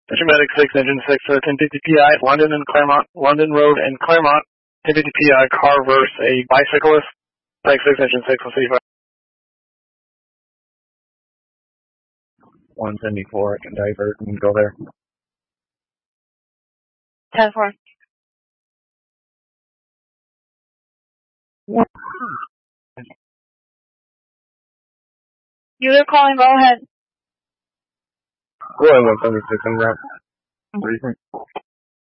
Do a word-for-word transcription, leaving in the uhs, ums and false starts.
Medic six, Engine six, uh, ten fifty P I, London and Claremont, London Road and Claremont, ten fifty P I, car versus a bicyclist. Medic six, Engine six, we'll see if I... one seventy-four, I can divert and go there. ten four. You're calling, go ahead. Go ahead, one seventy-six, en route.